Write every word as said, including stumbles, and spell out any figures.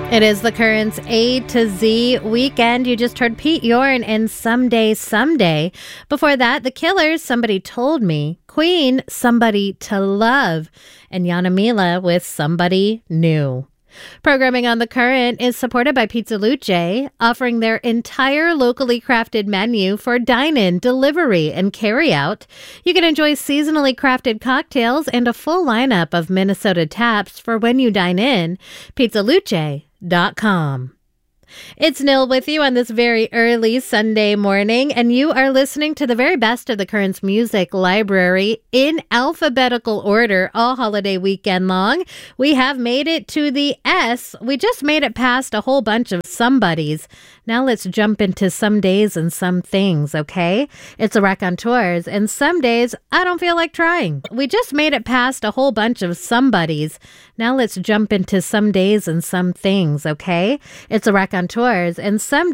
It is the Currents A to Z weekend. You just heard Pete Yorn and Someday, Someday. Before that, The Killers, Somebody Told Me. Queen, Somebody to Love. And Yana Mila with Somebody New. Programming on The Current is supported by Pizza Luce, offering their entire locally crafted menu for dine-in, delivery, and carry-out. You can enjoy seasonally crafted cocktails and a full lineup of Minnesota taps for when you dine in. pizza luce dot com. It's Nil with you on this very early Sunday morning, and you are listening to the very best of the Currents music library in alphabetical order all holiday weekend long. We have made it to the S. We just made it past a whole bunch of somebodies. Now let's jump into some days and some things, okay? It's a raconteurs, and some days I don't feel like trying. We just made it past a whole bunch of somebodies. Now let's jump into some days and some things, okay? It's a raconteurs, and some